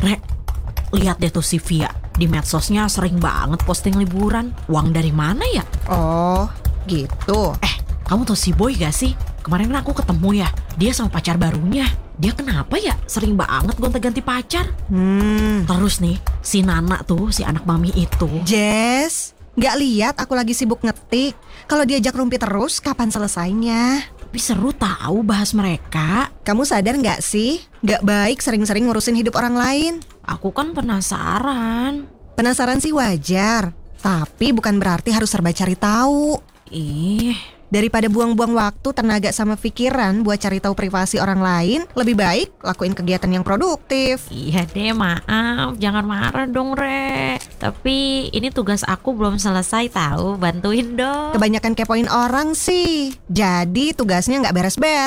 Rek, lihat deh tuh si Via. Di medsosnya sering banget posting liburan. Uang dari mana ya? Oh, gitu. Kamu tau si Boy gak sih? Kemarin kan aku ketemu ya, dia sama pacar barunya. Dia kenapa ya sering banget gonta-ganti pacar? Terus nih, si Nana tuh, si anak mami itu. Jess, gak lihat aku lagi sibuk ngetik. Kalau diajak rumpi terus, kapan selesainya? Tapi seru tahu bahas mereka. Kamu sadar gak sih? Gak baik sering-sering ngurusin hidup orang lain. Aku kan penasaran. Penasaran sih wajar, tapi bukan berarti harus serba cari tahu. Daripada buang-buang waktu, tenaga sama pikiran buat cari tahu privasi orang lain, lebih baik lakuin kegiatan yang produktif. Iya deh, maaf. Jangan marah dong, Re. Tapi ini tugas aku belum selesai tahu. Bantuin dong. Kebanyakan kepoin orang sih, jadi tugasnya nggak beres-beres.